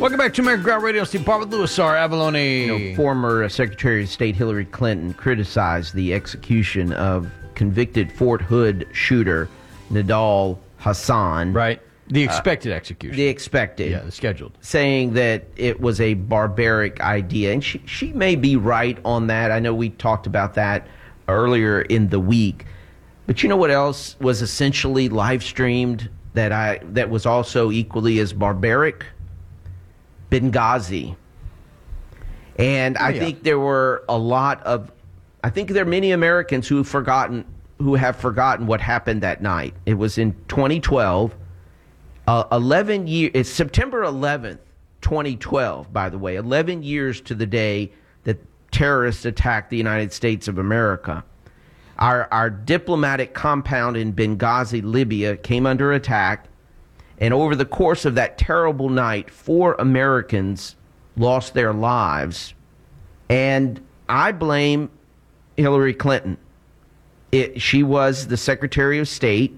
Welcome back to American Ground Radio. Steve Parr with Louis R. Avalone. Former Secretary of State Hillary Clinton criticized the execution of convicted Fort Hood shooter Nidal Hasan. Right. The expected execution. The expected. Yeah, the scheduled. Saying that it was a barbaric idea. And she may be right on that. I know we talked about that earlier in the week. But you know what else was essentially live streamed that was also equally as barbaric? Benghazi. And I think there were I think there are many Americans who have forgotten what happened that night. It was in 2012, 11 years, it's September 11th, 2012, by the way, 11 years to the day that terrorists attacked the United States of America. Our diplomatic compound in Benghazi, Libya, came under attack. And over the course of that terrible night, 4 Americans lost their lives. And I blame Hillary Clinton. She was the Secretary of State.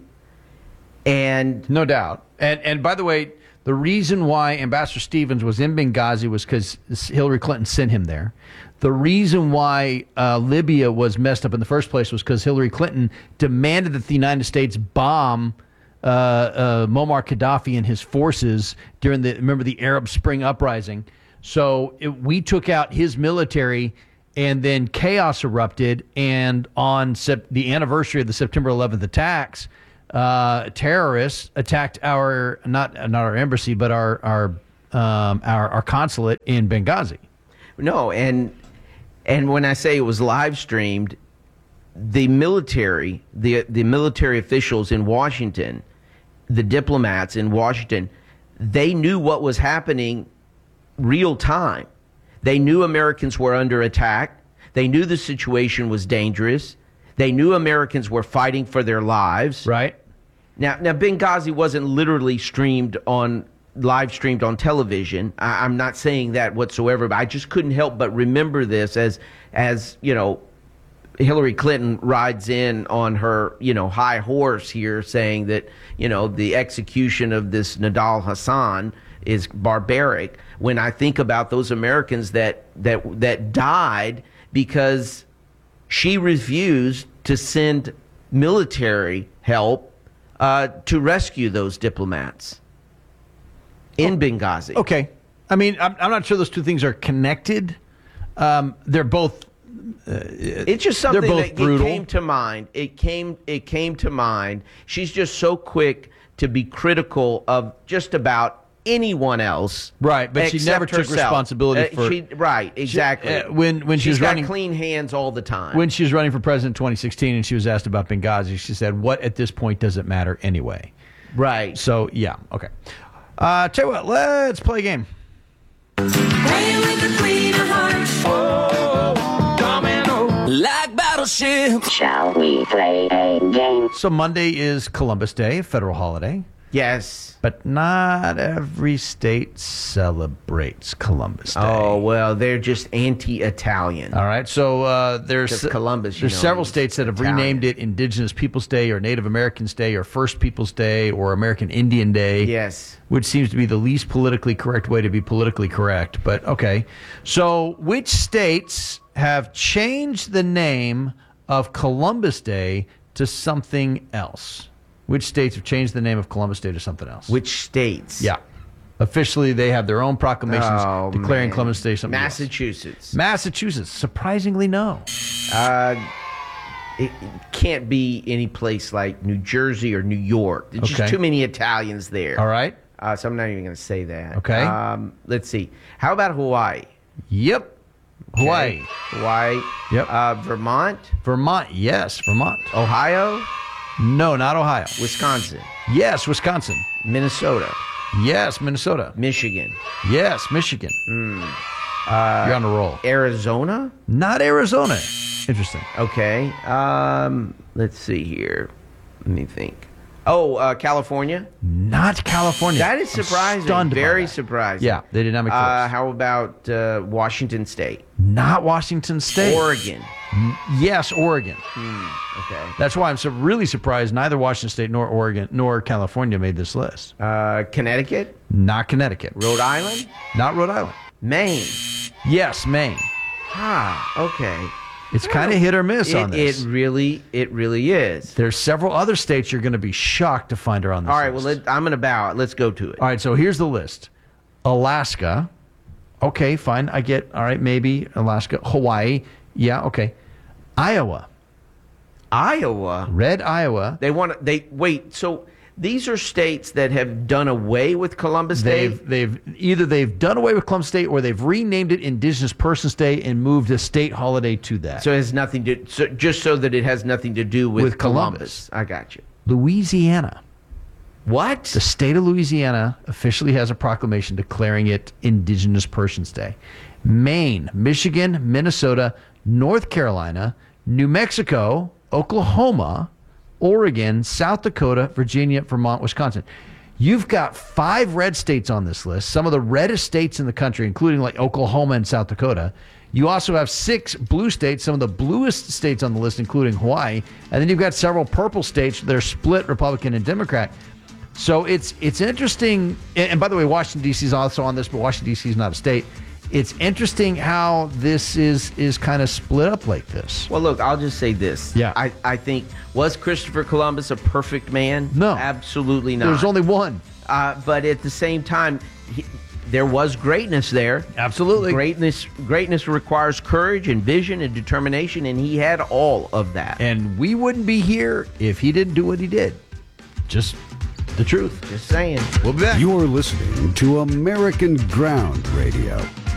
And no doubt. And by the way, the reason why Ambassador Stevens was in Benghazi was because Hillary Clinton sent him there. The reason why Libya was messed up in the first place was because Hillary Clinton demanded that the United States bomb Muammar Gaddafi and his forces during the Arab Spring uprising. So we took out his military, and then chaos erupted. And on the anniversary of the September 11th attacks, terrorists attacked our not our embassy, but our consulate in Benghazi. No, and when I say it was live streamed, the military officials in Washington, the diplomats in Washington, they knew what was happening real time. They knew Americans were under attack. They knew the situation was dangerous. They knew Americans were fighting for their lives. Right. Now Benghazi wasn't literally live streamed on television. I'm not saying that whatsoever, but I just couldn't help but remember this as you know, Hillary Clinton rides in on her, high horse here saying that, the execution of this Nidal Hasan is barbaric. When I think about those Americans that died because she refused to send military help to rescue those diplomats in Benghazi. Okay. I mean, I'm not sure those two things are connected. They're both. It's just something that came to mind. It came to mind. She's just so quick to be critical of just about anyone else, right? But she never took responsibility for. Right, exactly. When she was running, clean hands all the time. When she was running for president in 2016, and she was asked about Benghazi, she said, "What at this point does it matter anyway?" Right. So yeah, okay. Tell you what, let's play a game. Play with the Queen of Hearts. Like battleship. Shall we play a game? So Monday is Columbus Day, a federal holiday. Yes. But not every state celebrates Columbus Day. Oh, well, they're just anti-Italian. All right. So there's Columbus. There's several states that have renamed it Indigenous Peoples Day or Native Americans Day or First Peoples Day or American Indian Day. Yes. Which seems to be the least politically correct way to be politically correct. But okay. So which states have changed the name of Columbus Day to something else? Which states have changed the name of Columbus Day to something else? Which states? Yeah. Officially, they have their own proclamations declaring Columbus Day something Massachusetts. else. Massachusetts. Surprisingly, no. It can't be any place like New Jersey or New York. There's just too many Italians there. All right. So I'm not even going to say that. Okay. Let's see. How about Hawaii? Yep. Okay. Hawaii. Yep. Vermont? Vermont. Yes, Vermont. Ohio? No, not Ohio. Wisconsin? Yes, Wisconsin. Minnesota? Yes, Minnesota. Michigan? Yes, Michigan. You're on a roll. Arizona? Not Arizona. Interesting. Okay. Let's see here. Let me think. Oh, California? Not California. That is surprising. Very surprising. Yeah, they did not make choice. How about Washington State? Not Washington State. Oregon? Yes, Oregon. Okay. That's why I'm really surprised neither Washington State nor Oregon nor California made this list. Connecticut, Not Connecticut. Rhode Island, Not Rhode Island. Maine. Yes, Maine. Okay. It's kind of hit or miss on this. It really is. There's several other states you're going to be shocked to find her on this All right, list. well, I'm going to bow it. Let's go to it. All right, so here's the list. Alaska. Okay, fine. I get, all right, maybe Alaska. Hawaii. Yeah, okay. Iowa. Iowa. Red Iowa. Wait, so these are states that have done away with Columbus Day? They've done away with Columbus Day or they've renamed it Indigenous Persons Day and moved a state holiday to that. So it has nothing to, just so that it has nothing to do with Columbus. I got you. Louisiana. What? The state of Louisiana officially has a proclamation declaring it Indigenous Persons Day. Maine, Michigan, Minnesota, North Carolina, New Mexico, Oklahoma, Oregon, South Dakota, Virginia, Vermont, Wisconsin. You've got 5 red states on this list, some of the reddest states in the country, including like Oklahoma and South Dakota. You also have 6 blue states, some of the bluest states on the list, including Hawaii. And then you've got several purple states that are split Republican and Democrat. So it's interesting. And by the way, Washington, D.C. is also on this, but Washington, D.C. is not a state. It's interesting how this is kind of split up like this. Well, look, I'll just say this. Yeah. I think, was Christopher Columbus a perfect man? No. Absolutely not. There's only one. But at the same time, there was greatness there. Absolutely. Greatness requires courage and vision and determination, and he had all of that. And we wouldn't be here if he didn't do what he did. Just the truth. Just saying. We'll be back. You're listening to American Ground Radio.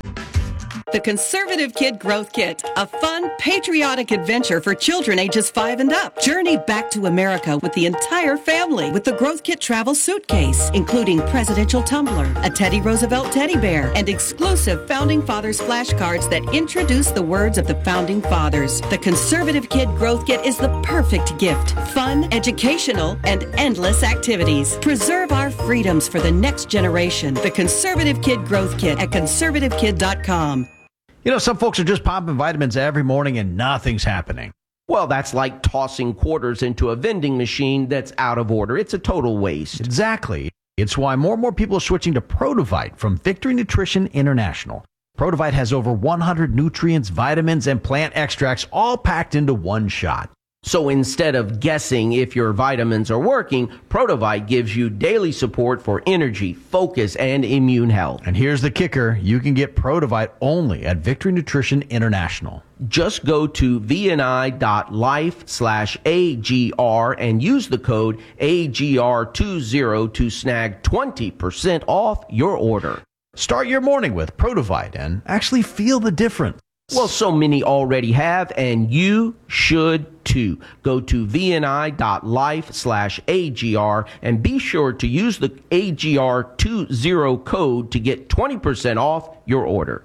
The Conservative Kid Growth Kit, a fun, patriotic adventure for children ages 5 and up. Journey back to America with the entire family with the Growth Kit travel suitcase, including presidential tumbler, a Teddy Roosevelt teddy bear, and exclusive Founding Fathers flashcards that introduce the words of the Founding Fathers. The Conservative Kid Growth Kit is the perfect gift. Fun, educational, and endless activities. Preserve our freedoms for the next generation. The Conservative Kid Growth Kit at conservativekid.com. You know, some folks are just popping vitamins every morning and nothing's happening. Well, that's like tossing quarters into a vending machine that's out of order. It's a total waste. Exactly. It's why more and more people are switching to Protovite from Victory Nutrition International. Protovite has over 100 nutrients, vitamins, and plant extracts all packed into one shot. So instead of guessing if your vitamins are working, Protovite gives you daily support for energy, focus, and immune health. And here's the kicker. You can get Protovite only at Victory Nutrition International. Just go to vni.life/AGR and use the code AGR20 to snag 20% off your order. Start your morning with Protovite and actually feel the difference. Well, so many already have, and you should too. Go to vni.life/AGR and be sure to use the AGR20 code to get 20% off your order.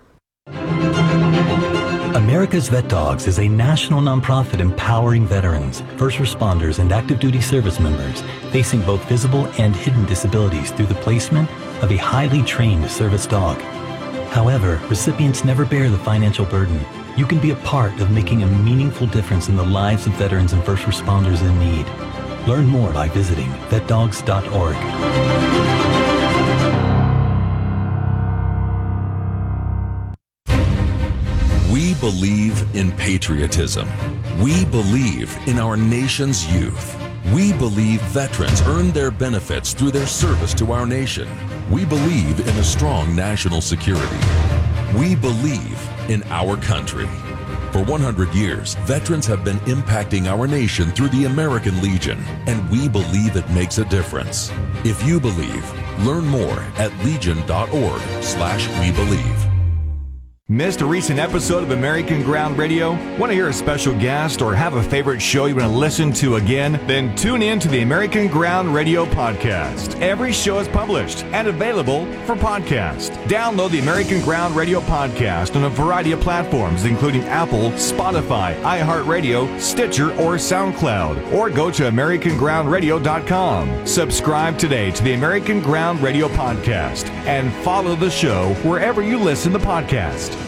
America's Vet Dogs is a national nonprofit empowering veterans, first responders, and active duty service members facing both visible and hidden disabilities through the placement of a highly trained service dog. However, recipients never bear the financial burden. You can be a part of making a meaningful difference in the lives of veterans and first responders in need. Learn more by visiting vetdogs.org. We believe in patriotism. We believe in our nation's youth. We believe veterans earn their benefits through their service to our nation. We believe in a strong national security. We believe in our country. For 100 years, veterans have been impacting our nation through the American Legion, and we believe it makes a difference. If you believe, learn more at legion.org/webelieve. Missed a recent episode of American Ground Radio? Want to hear a special guest or have a favorite show you want to listen to again? Then tune in to the American Ground Radio podcast. Every show is published and available for podcast. Download the American Ground Radio podcast on a variety of platforms, including Apple, Spotify, iHeartRadio, Stitcher, or SoundCloud. Or go to AmericanGroundRadio.com. Subscribe today to the American Ground Radio podcast and follow the show wherever you listen to podcasts.